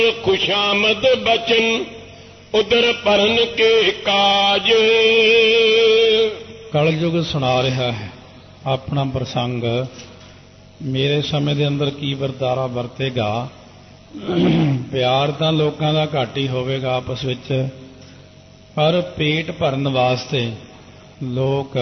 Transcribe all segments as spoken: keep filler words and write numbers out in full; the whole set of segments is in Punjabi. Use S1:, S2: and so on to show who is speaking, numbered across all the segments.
S1: खुशामद बचन उधर परन के काज।
S2: कलयुग सुना रहा है अपना प्रसंग। मेरे समय के अंदर की वरतारा वरतेगा। प्यार तो लोगों का घट ही होवेगा आपस विच, पर पेट भरन वास्ते लोग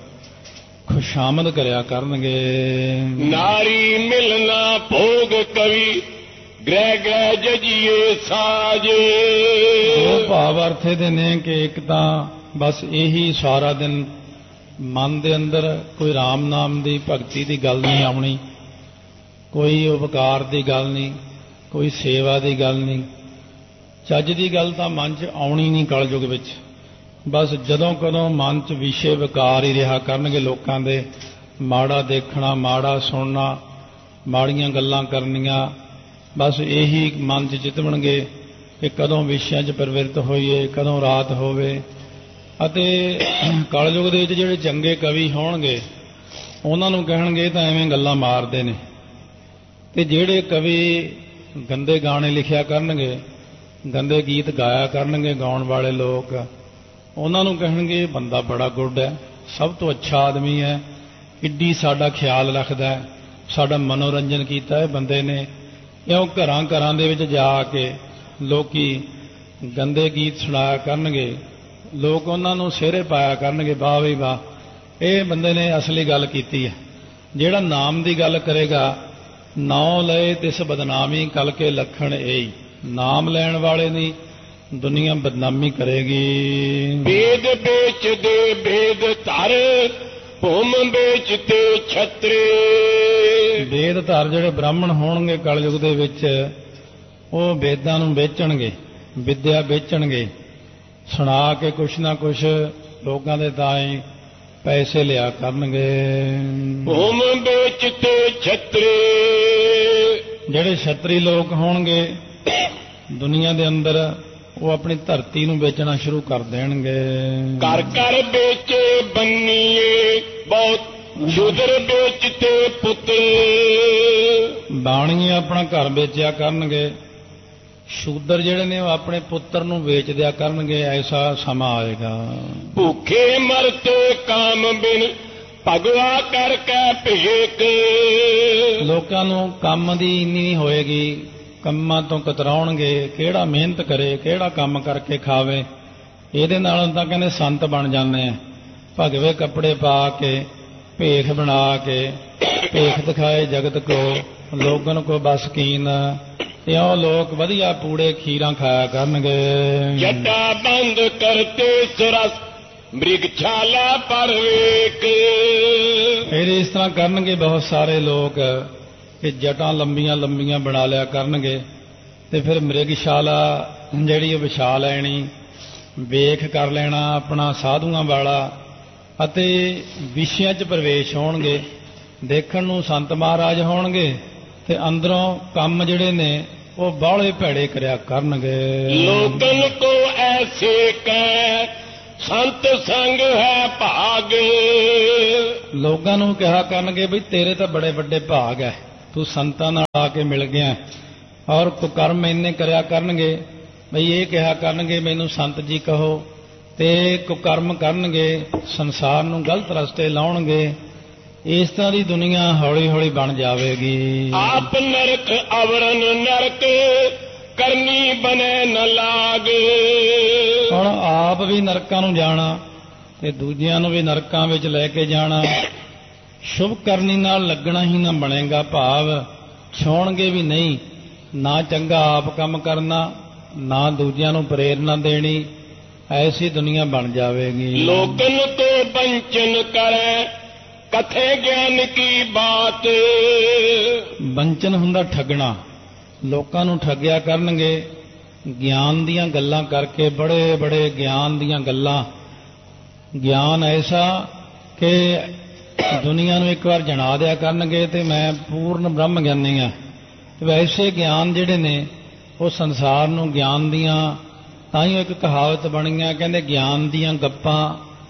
S2: खुशामद करया करनगे।
S1: नारी मिलना भोग कवि ग्रह ग्रह जजिए साज।
S2: दो भाव अर्थे दे ने कि एक तां बस यही सारा दिन मन दे अंदर कोई राम नाम दी भगती दी गल नहीं आउणी, कोई उपकार दी गल नहीं, कोई सेवा दी गल नहीं, ਚੱਜ ਦੀ गल तां मन च आउणी नहीं कलयुग विच। बस जदों कदों मन च विषय विकार ही रहा करनगे लोकां दे, माड़ा देखना, माड़ा सुनना, माड़ियां गल्लां करनियां, बस यही मन च चितवणगे कि कदों विषयां च प्रवृत्त होईए, कदों रात होवे। ਅਤੇ कलयुग ਦੇ ਵਿੱਚ ਜਿਹੜੇ ਚੰਗੇ ਕਵੀ ਹੋਣਗੇ ਉਹਨਾਂ ਨੂੰ ਕਹਿਣਗੇ ਤਾਂ ਐਵੇਂ ਗੱਲਾਂ ਮਾਰਦੇ ਨੇ, ਤੇ ਜਿਹੜੇ ਕਵੀ ਗੰਦੇ ਗਾਣੇ ਲਿਖਿਆ ਕਰਨਗੇ, ਗੰਦੇ ਗੀਤ ਗਾਇਆ ਕਰਨਗੇ ਗਾਉਣ ਵਾਲੇ ਲੋਕ, ਉਹਨਾਂ ਨੂੰ ਕਹਿਣਗੇ ਬੰਦਾ ਬੜਾ ਗੁੱਡ ਹੈ, ਸਭ ਤੋਂ ਅੱਛਾ ਆਦਮੀ ਹੈ, ਕਿੱਡੀ ਸਾਡਾ ਖਿਆਲ ਰੱਖਦਾ ਹੈ, ਸਾਡਾ ਮਨੋਰੰਜਨ ਕੀਤਾ ਹੈ ਬੰਦੇ ਨੇ। ਕਿਉਂ ਘਰਾਂ ਘਰਾਂ ਦੇ ਵਿੱਚ ਜਾ ਕੇ ਲੋਕੀ ਗੰਦੇ ਗੀਤ ਸੁਣਾਇਆ ਕਰਨਗੇ, ਲੋਕ ਉਹਨਾਂ ਨੂੰ ਸਿਹਰੇ ਪਾਇਆ ਕਰਨਗੇ, ਵਾਹ ਵੀ ਵਾਹ ਇਹ ਬੰਦੇ ਨੇ ਅਸਲੀ ਗੱਲ ਕੀਤੀ ਹੈ। ਜਿਹੜਾ ਨਾਮ ਦੀ ਗੱਲ ਕਰੇਗਾ, ਨਾਉ ਲਏ ਤਿਸ ਬਦਨਾਮੀ ਕਲ ਕੇ ਲੱਖਣ ਇਹੀ, ਨਾਮ ਲੈਣ ਵਾਲੇ ਨਹੀਂ ਦੁਨੀਆ ਬਦਨਾਮੀ ਕਰੇਗੀ।
S1: वेद बेचदे भेद धर भूम बेचते छत्रे।
S2: वेद धर ਜਿਹੜੇ ਬ੍ਰਾਹਮਣ ਹੋਣਗੇ ਕਲਯੁਗ ਦੇ ਵਿੱਚ, ਉਹ ਵੇਦਾਂ ਨੂੰ ਵੇਚਣਗੇ, ਵਿਦਿਆ ਵੇਚਣਗੇ, ਸੁਣਾ ਕੇ ਕੁਛ ਨਾ ਕੁਛ ਲੋਕਾਂ ਦੇ ਤਾਈਂ ਪੈਸੇ ਲਿਆ ਕਰਨਗੇ।
S1: ਭੂਮ ਵੇਚਤੇ ਛਤਰੇ।
S2: ਜਿਹੜੇ ਛਤਰੀ ਲੋਕ ਹੋਣਗੇ ਦੁਨੀਆ ਦੇ ਅੰਦਰ, ਉਹ ਆਪਣੀ ਧਰਤੀ ਨੂੰ ਵੇਚਣਾ ਸ਼ੁਰੂ ਕਰ ਦੇਣਗੇ।
S1: ਘਰ ਘਰ ਵੇਚੇ ਬੰਨੀਏ ਬਹੁਤ ਸ਼ੂਦਰ ਵੇਚਤੇ ਪੁੱਤਰ।
S2: ਬਾਣੀਏ ਆਪਣਾ ਘਰ ਵੇਚਿਆ ਕਰਨਗੇ, ਸ਼ੂਦਰ ਜਿਹੜੇ ਨੇ ਉਹ ਆਪਣੇ ਪੁੱਤਰ ਨੂੰ ਵੇਚ ਦਿਆ ਕਰਨਗੇ। ਐਸਾ ਸਮਾਂ ਆਏਗਾ।
S1: ਭੁੱਖੇ ਮਰਤੇ ਕਾਮ ਬਿਨ ਭਗਵਾ ਕਰਕੇ ਭੇਕ।
S2: ਲੋਕਾਂ ਨੂੰ ਕੰਮ ਦੀ ਇੰਨੀ ਨਹੀਂ ਹੋਏਗੀ, ਕੰਮਾਂ ਤੋਂ ਕਤਰਾਉਣਗੇ, ਕਿਹੜਾ ਮਿਹਨਤ ਕਰੇ, ਕਿਹੜਾ ਕੰਮ ਕਰਕੇ ਖਾਵੇ। ਇਹਦੇ ਨਾਲੋਂ ਤਾਂ ਕਹਿੰਦੇ ਸੰਤ ਬਣ ਜਾਂਦੇ ਆ, ਭਗਵੇ ਕੱਪੜੇ ਪਾ ਕੇ, ਭੇਖ ਬਣਾ ਕੇ, ਭੇਖ ਦਿਖਾਏ ਜਗਤ ਕੋ ਲੋਗਨ ਕੋ ਬਸ ਕੀਨ। ਇਉਂ ਲੋਕ ਵਧੀਆ ਪੂੜੇ ਖੀਰਾਂ ਖਾਇਆ ਕਰਨਗੇ।
S1: ਜੱਟਾ ਬੰਦ ਕਰਤੇ ਸਰਸ ਮ੍ਰਿਗਸ਼ਾਲਾ ਪਰ ਵੇਖ।
S2: ਫਿਰ ਇਸ ਤਰ੍ਹਾਂ ਕਰਨਗੇ ਬਹੁਤ ਸਾਰੇ ਲੋਕ ਕਿ ਜਟਾਂ ਲੰਬੀਆਂ ਲੰਬੀਆਂ ਬਣਾ ਲਿਆ ਕਰਨਗੇ, ਤੇ ਫਿਰ ਮ੍ਰਿਗਸ਼ਾਲਾ ਜਿਹੜੀ ਉਹ ਵਿਛਾ ਲੈਣੀ, ਵੇਖ ਕਰ ਲੈਣਾ ਆਪਣਾ ਸਾਧੂਆਂ ਵਾਲਾ, ਅਤੇ ਵਿਸ਼ਿਆਂ 'ਚ ਪ੍ਰਵੇਸ਼ ਹੋਣਗੇ। ਦੇਖਣ ਨੂੰ ਸੰਤ ਮਹਾਰਾਜ ਹੋਣਗੇ, ਤੇ ਅੰਦਰੋਂ ਕੰਮ ਜਿਹੜੇ ਨੇ ਉਹ ਬਾਹਲੇ ਭੈੜੇ ਕਰਿਆ ਕਰਨਗੇ।
S1: ਲੋਕਨ ਕੋ ਐਸੇ ਕਹਿ ਸੰਤ ਸੰਗ ਹੈ ਭਾਗ।
S2: ਲੋਕਾਂ ਨੂੰ ਕਿਹਾ ਕਰਨਗੇ ਵੀ ਤੇਰੇ ਤਾਂ ਬੜੇ ਵੱਡੇ ਭਾਗ ਹੈ, ਤੂੰ ਸੰਤਾਂ ਨਾਲ ਆ ਕੇ ਮਿਲ ਗਿਆ। ਔਰ ਕੁਕਰਮ ਇੰਨੇ ਕਰਿਆ ਕਰਨਗੇ ਬਈ ਇਹ ਕਿਹਾ ਕਰਨਗੇ ਮੈਨੂੰ ਸੰਤ ਜੀ ਕਹੋ, ਤੇ ਕੁਕਰਮ ਕਰਨਗੇ, ਸੰਸਾਰ ਨੂੰ ਗਲਤ ਰਸਤੇ ਲਾਉਣਗੇ। ਇਸ ਤਰ੍ਹਾਂ ਦੀ ਦੁਨੀਆ ਹੌਲੀ ਹੌਲੀ ਬਣ ਜਾਵੇਗੀ।
S1: ਆਪ ਨਰਕ ਅਵਰਨ ਨਰਕ ਕਰਨੀ ਬਨੇ ਨ ਲਾਗ।
S2: ਹੁਣ ਆਪ ਵੀ ਨਰਕਾਂ ਨੂੰ ਜਾਣਾ ਤੇ ਦੂਜਿਆਂ ਨੂੰ ਵੀ ਨਰਕਾਂ ਵਿੱਚ ਲੈ ਕੇ ਜਾਣਾ। ਸ਼ੁਭ ਕਰਨੀ ਨਾਲ ਲੱਗਣਾ ਹੀ ਨਾ ਬਣੇਗਾ, ਭਾਵ ਛੋਣਗੇ ਵੀ ਨਹੀਂ, ਨਾ ਚੰਗਾ ਆਪ ਕੰਮ ਕਰਨਾ, ਨਾ ਦੂਜਿਆਂ ਨੂੰ ਪ੍ਰੇਰਨਾ ਦੇਣੀ। ਐਸੀ ਦੁਨੀਆ ਬਣ ਜਾਵੇਗੀ।
S1: ਲੋਕਨ ਤੋਂ ਬੰਚਨ ਕਰੇ ਕਥੇ ਗਿਆਨ ਕੀ ਬਾਤ।
S2: ਬੰਚਨ ਹੁੰਦਾ ਠੱਗਣਾ, ਲੋਕਾਂ ਨੂੰ ਠੱਗਿਆ ਕਰਨਗੇ ਗਿਆਨ ਦੀਆਂ ਗੱਲਾਂ ਕਰਕੇ, ਬੜੇ ਬੜੇ ਗਿਆਨ ਦੀਆਂ ਗੱਲਾਂ। ਗਿਆਨ ਐਸਾ ਕਿ ਦੁਨੀਆ ਨੂੰ ਇੱਕ ਵਾਰ ਜਣਾ ਦਿਆ ਕਰਨਗੇ ਤੇ ਮੈਂ ਪੂਰਨ ਬ੍ਰਹਮ ਗਿਆਨੀ ਹਾਂ। ਵੈਸੇ ਗਿਆਨ ਜਿਹੜੇ ਨੇ ਉਹ ਸੰਸਾਰ ਨੂੰ ਗਿਆਨ ਦੀਆਂ, ਤਾਂ ਹੀ ਇੱਕ ਕਹਾਵਤ ਬਣੀ ਆ, ਕਹਿੰਦੇ ਗਿਆਨ ਦੀਆਂ ਗੱਪਾਂ